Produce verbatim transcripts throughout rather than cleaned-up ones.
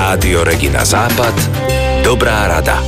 Rádio Regina Západ. Dobrá rada.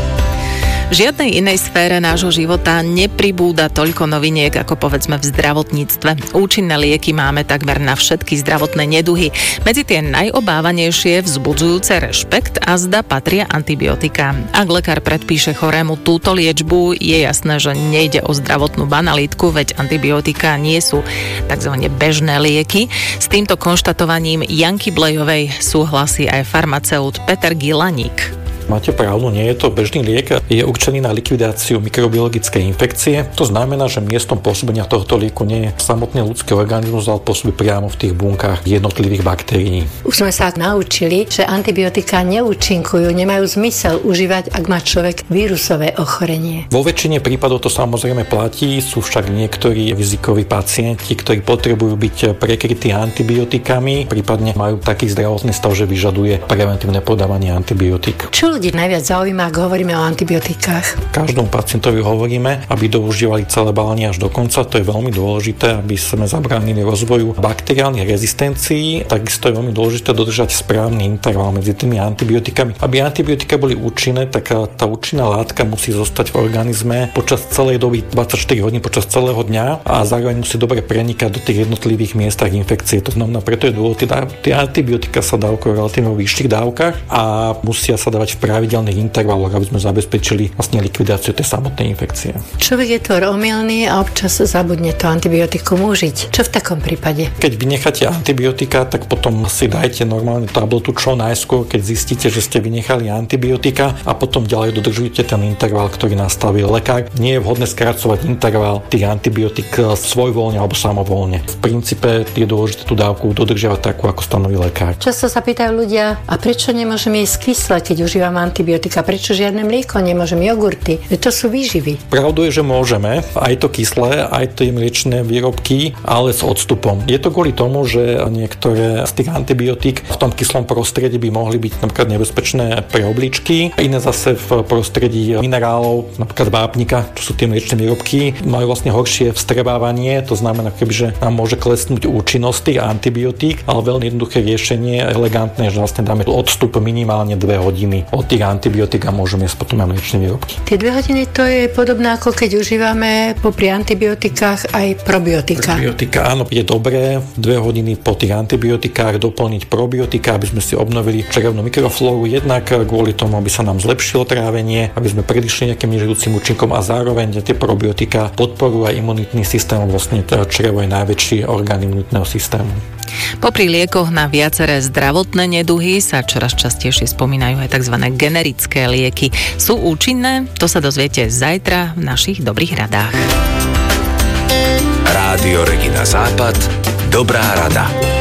V žiadnej inej sfére nášho života nepribúda toľko noviniek, ako povedzme v zdravotníctve. Účinné lieky máme takmer na všetky zdravotné neduhy. Medzi tie najobávanejšie, vzbudzujúce rešpekt a zda patria antibiotika. Ak lekár predpíše chorému túto liečbu, je jasné, že nejde o zdravotnú banalitku, veď antibiotika nie sú tzv. Bežné lieky. S týmto konštatovaním Janky Blejovej súhlasí aj farmaceut Peter Gilaník. Máte pravdu, nie je to bežný liek, je určený na likvidáciu mikrobiologickej infekcie. To znamená, že miestom pôsobenia tohto lieku nie je samotný ľudský organizmus, ale pôsobí priamo v tých bunkách jednotlivých baktérií. Už sme sa naučili, že antibiotika neúčinkujú, nemajú zmysel užívať, ak má človek vírusové ochorenie. Vo väčšine prípadov to samozrejme platí, sú však niektorí rizikoví pacienti, ktorí potrebujú byť prekrytí antibiotikami, prípadne majú taký zdravotný stav, že vyžaduje preventívne podávanie antibiotík. Čo ľudí najviac zaujíma, ak hovoríme o antibiotikách? Každému pacientovi hovoríme, aby doužívali celé balenie až do konca. To je veľmi dôležité, aby sme zabránili rozvoju bakteriálnych rezistencií. Takisto je veľmi dôležité dodržať správny interval medzi tými antibiotikami. Aby antibiotika boli účinné, tak tá účinná látka musí zostať v organizme počas celej doby dvadsaťštyri hodín, počas celého dňa a zároveň musí dobre prenikať do tých jednotlivých miestach infekcie. To znamená, preto je dôležité, tie antibiotika sa dávkujú relatívne vo vyšších dávkach a musia sa dávať v pravidelných intervaloch, aby sme zabezpečili vlastne likvidáciu tej samotnej infekcie. Človek je tvor omylný a občas zabudne to antibiotikum užiť. Čo v takom prípade? Keď vynecháte antibiotika, tak potom si dajte normálne tabletu čo najskôr, keď zistíte, že ste vynechali antibiotika a potom ďalej dodržujete ten interval, ktorý nastavil lekár. Nie je vhodné skracovať interval tých antibiotik svojvoľne alebo samovoľne. V princípe je dôležité tú dávku dodržiavať takú, ako stanoví lekár. Často sa pýtajú ľudia, a prečo nemôžem jesť kyslé, keď užívam antibiotika, prečo žiadne mlieko, nemôžem jogurty. To sú výživy. Pravdou je, že môžeme, aj to kyslé, aj tie mliečne výrobky, ale s odstupom. Je to kvôli tomu, že niektoré z tých antibiotík v tom kyslom prostredí by mohli byť napríklad nebezpečné pre obličky, iné zase v prostredí minerálov, napríklad vápnika, čo sú tie mliečne výrobky, majú vlastne horšie vstrebávanie, to znamená, kebyže nám môže klesnúť účinnosť tých antibiotík, ale veľmi jednoduché riešenie, elegantné, že vlastne dáme odstup minimálne dve hodiny od tých antibiotík a môžeme jesť potom aj mliečne výrobky. Tie dve hodiny to je podobné, ako keď užívame popri antibiotikách aj probiotika. Probiotika, áno, je dobré dve hodiny po tých antibiotikách doplniť probiotika, aby sme si obnovili črevnú mikroflóru, jednak kvôli tomu, aby sa nám zlepšilo trávenie, aby sme predišli nejakým nežiaducim účinkom a zároveň tie probiotika podporujú aj imunitný systém, vlastne črevo je najväčší orgán imunitného systému. Popri liekoch na viaceré zdravotné neduhy sa čoraz častejšie spomínajú aj tzv. Generické lieky. Sú účinné? To sa dozviete zajtra v našich dobrých radách. Rádio Regina Západ. Dobrá rada.